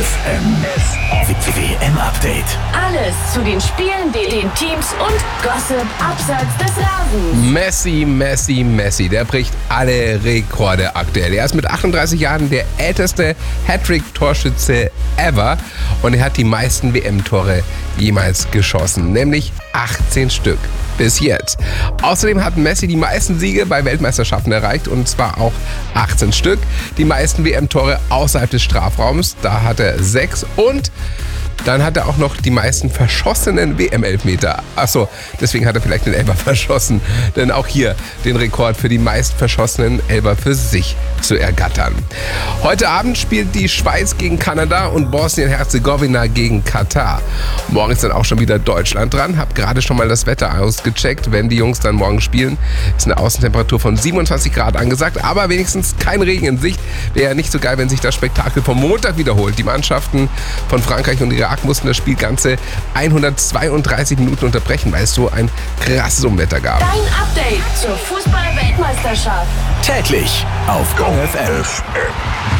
WM-Update. Alles zu den Spielen, den Teams und Gossip abseits des Rasens. Messi, der bricht alle Rekorde aktuell. Er ist mit 38 Jahren der älteste Hattrick-Torschütze ever und er hat die meisten WM-Tore jemals geschossen, nämlich 18 Stück. Bis jetzt. Außerdem hat Messi die meisten Siege bei Weltmeisterschaften erreicht und zwar auch 18 Stück. Die meisten WM-Tore außerhalb des Strafraums, da hat er 6 und dann hat er auch noch die meisten verschossenen WM-Elfmeter. Achso, deswegen hat er vielleicht den Elfer verschossen, denn auch hier den Rekord für die meist verschossenen Elfer für sich zu ergattern. Heute Abend spielt die Schweiz gegen Kanada und Bosnien-Herzegowina gegen Katar. Morgen ist dann auch schon wieder Deutschland dran. Hab gerade schon mal das Wetter ausgecheckt. Wenn die Jungs dann morgen spielen, ist eine Außentemperatur von 27 Grad angesagt, aber wenigstens kein Regen in Sicht. Wäre ja nicht so geil, wenn sich das Spektakel vom Montag wiederholt. Die Mannschaften von Frankreich und Irak mussten das Spiel ganze 132 Minuten unterbrechen, weil es so ein krasses Unwetter gab. Dein Update zur Fußball-Weltmeisterschaft. Täglich auf GOFM.